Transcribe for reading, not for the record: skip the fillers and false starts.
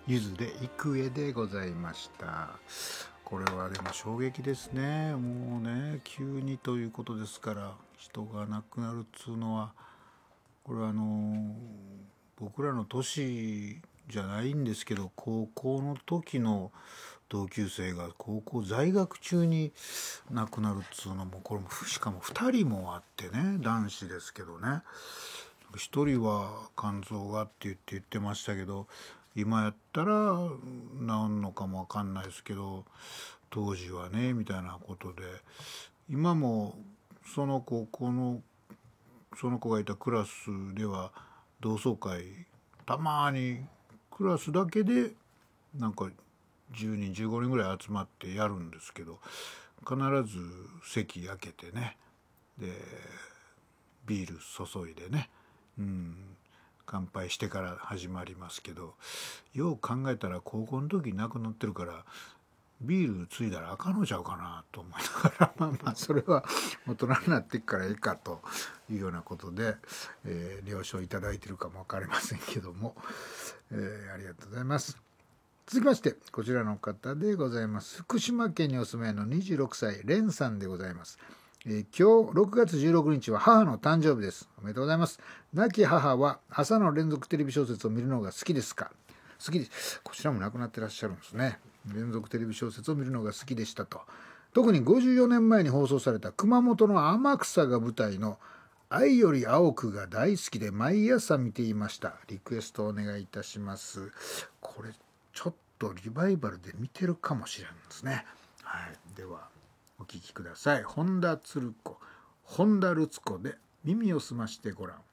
ゆずで幾重でございました。これはでも衝撃ですね。もうね、急にということですから、人が亡くなるっつうのは、これは僕らの年じゃないんですけど、高校の時の同級生が高校在学中に亡くなるっつうのも、これもしかも2人もあってね、男子ですけどね。1人は肝臓がって言ってましたけど、今やったら治んのかもわかんないですけど、当時はねみたいなことで、今もその高校のその子がいたクラスでは同窓会、たまにクラスだけでなんか10人15人ぐらい集まってやるんですけど、必ず席開けてね、でビール注いでね、乾杯してから始まりますけど、よう考えたら高校の時亡くなってるから、ビールついだらあかんのちゃうかなと思いながら、まあそれは大人になってからいいかというようなことで、了承いただいているかも分かりませんけども、ありがとうございます。続きましてこちらの方でございます。福島県にお住まいの26歳レンさんでございます。今日6月16日は母の誕生日です。おめでとうございます。亡き母は朝の連続テレビ小説を見るのが好きですか？好きです。こちらも亡くなってらっしゃるんですね。連続テレビ小説を見るのが好きでしたと。特に54年前に放送された熊本の天草が舞台の愛より青くが大好きで毎朝見ていました。リクエストお願いいたします。これちょっとリバイバルで見てるかもしれないですね。はい、ではお聴きください。本田鶴子、本田ルツ子で耳を澄ましてごらん。